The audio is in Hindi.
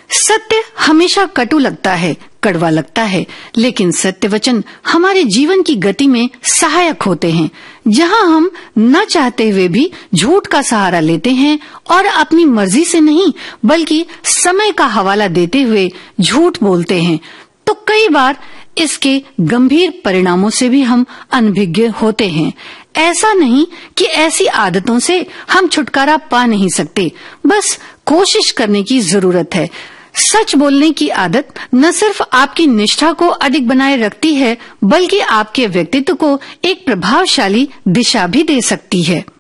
सत्य हमेशा कटु लगता है, कड़वा लगता है, लेकिन सत्य वचन हमारे जीवन की गति में सहायक होते हैं। जहाँ हम न चाहते हुए भी झूठ का सहारा लेते हैं और अपनी मर्जी से नहीं बल्कि समय का हवाला देते हुए झूठ बोलते हैं, तो कई बार इसके गंभीर परिणामों से भी हम अनभिज्ञ होते हैं। ऐसा नहीं कि ऐसी आदतों से हम छुटकारा पा नहीं सकते, बस कोशिश करने की जरूरत है। सच बोलने की आदत न सिर्फ आपकी निष्ठा को अधिक बनाए रखती है, बल्कि आपके व्यक्तित्व को एक प्रभावशाली दिशा भी दे सकती है।